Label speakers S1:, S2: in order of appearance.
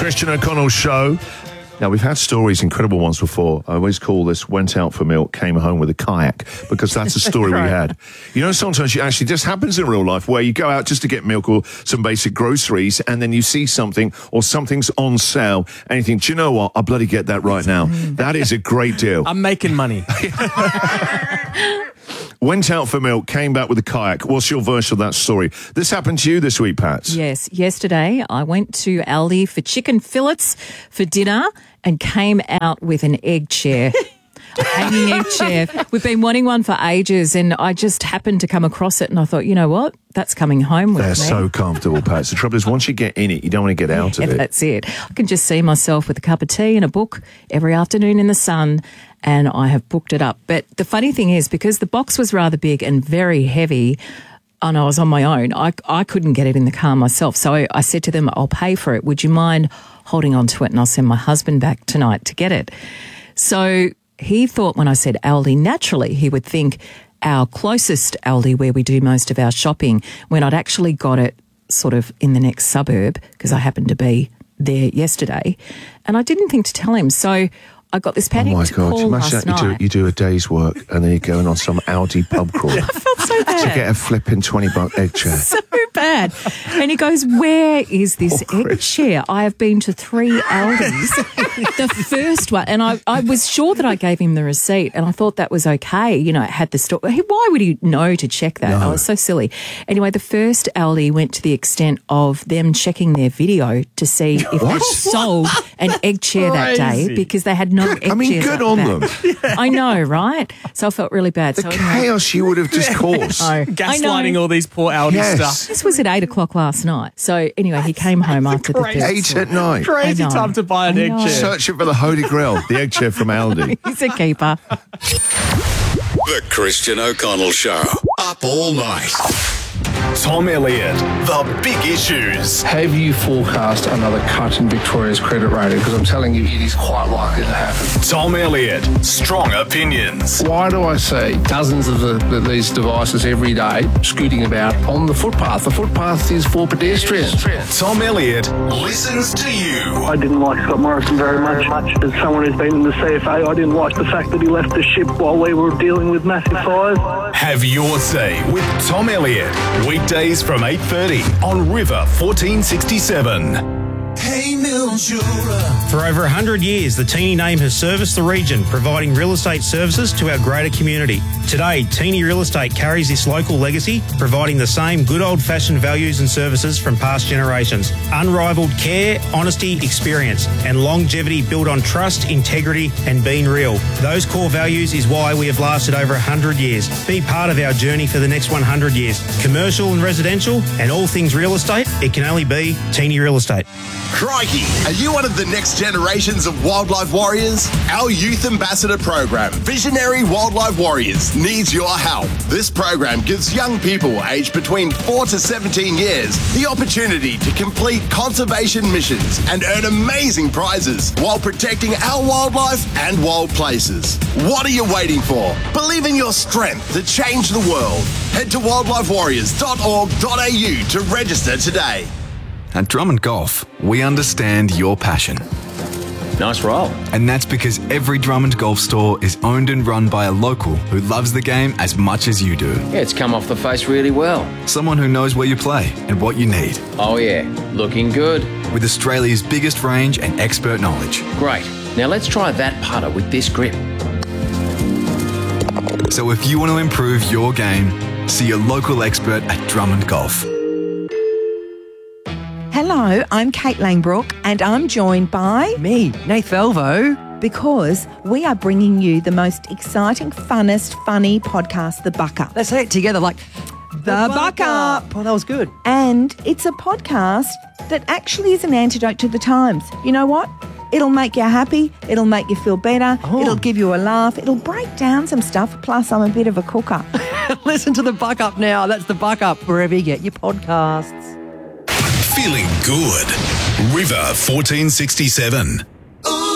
S1: Christian O'Connell Show. Now, we've had stories, incredible ones before. I always call this went out for milk, came home with a kayak, because that's a story we had. You know, sometimes it actually just happens in real life where you go out just to get milk or some basic groceries and then you see something or something's on sale and you think, do you know what? I'll bloody get that right now. That is a great deal.
S2: I'm making money.
S1: Went out for milk, came back with a kayak. What's your version of that story? This happened to you this week, Pat?
S3: Yes. Yesterday, I went to Aldi for chicken fillets for dinner and came out with an egg chair. A hanging egg chair. We've been wanting one for ages and I just happened to come across it and I thought, you know what? That's coming home with me.
S1: They're so comfortable, Pat. The trouble is, once you get in it, you don't want to get out of it.
S3: That's it. I can just see myself with a cup of tea and a book every afternoon in the sun, and I have booked it up. But the funny thing is, because the box was rather big and very heavy, and I was on my own, I couldn't get it in the car myself. So I said to them, I'll pay for it. Would you mind holding on to it? And I'll send my husband back tonight to get it. So he thought when I said Aldi, naturally he would think our closest Aldi where we do most of our shopping, when I'd actually got it sort of in the next suburb because I happened to be there yesterday. And I didn't think to tell him. So I got this panicked call last night.
S1: You do a day's work and then you're going on some Aldi pub crawl.
S3: I felt so bad.
S1: To get a flipping $20 egg chair.
S3: So bad. And he goes, where is this egg chair? I have been to 3 Aldis. The first one, and I was sure that I gave him the receipt and I thought that was okay. You know, it had the store. Why would he know to check that?
S1: No.
S3: I was so silly. Anyway, the first Aldi went to the extent of them checking their video to see if they sold an egg chair that day because they had no egg chairs.
S1: I mean, good on them.
S3: I know, right? So I felt really bad.
S1: The chaos you would have just caused.
S2: Gaslighting all these poor Aldi stuff.
S3: This was at 8 o'clock last night. So anyway, he came home after the first
S1: 8 at night.
S2: Crazy time to buy an egg chair.
S1: Searching for the Holy Grail, the egg chair from Aldi.
S3: He's a keeper.
S4: The Christian O'Connell Show. Up all night.
S5: Tom Elliott, the big issues.
S6: Have you forecast another cut in Victoria's credit rating? Because I'm telling you, it is quite likely to happen.
S5: Tom Elliott, strong opinions.
S6: Why do I see dozens of these devices every day scooting about on the footpath? The footpath is for pedestrians.
S5: Tom Elliott listens to you.
S7: I didn't like Scott Morrison very much. As someone who's been in the CFA, I didn't like the fact that he left the ship while we were dealing with massive fires.
S5: Have your say with Tom Elliott. Weekdays from 8:30 on River 1467.
S8: Hey, Mildura.
S9: For over 100 years, the Teeny name has serviced the region, providing real estate services to our greater community. Today, Teeny Real Estate carries this local legacy, providing the same good old-fashioned values and services from past generations. Unrivaled care, honesty, experience, and longevity built on trust, integrity, and being real. Those core values is why we have lasted over 100 years. Be part of our journey for the next 100 years. Commercial and residential, and all things real estate, it can only be Teeny Real Estate.
S4: Crikey, are you one of the next generations of wildlife warriors? Our Youth Ambassador program, Visionary Wildlife Warriors, needs your help. This program gives young people aged between 4 to 17 years the opportunity to complete conservation missions and earn amazing prizes while protecting our wildlife and wild places. What are you waiting for? Believe in your strength to change the world. Head to wildlifewarriors.org.au to register today.
S10: At Drummond Golf, we understand your passion.
S11: Nice roll.
S10: And that's because every Drummond Golf store is owned and run by a local who loves the game as much as you do.
S11: Yeah, it's come off the face really well.
S10: Someone who knows where you play and what you need.
S11: Oh yeah, looking good.
S10: With Australia's biggest range and expert knowledge.
S11: Great. Now let's try that putter with this grip.
S10: So if you want to improve your game, see a local expert at Drummond Golf.
S12: Hello, I'm Kate Langbrook and I'm joined by...
S13: me, Nath Velvo.
S12: Because we are bringing you the most exciting, funnest, funny podcast, The Buck Up.
S13: Let's say it together like... The Buck Up. Oh, that was good.
S12: And it's a podcast that actually is an antidote to the times. You know what? It'll make you happy. It'll make you feel better. Oh. It'll give you a laugh. It'll break down some stuff. Plus, I'm a bit of a cooker.
S13: Listen to The Buck Up now. That's The Buck Up, wherever you get your podcasts.
S5: Feeling good. River 1467.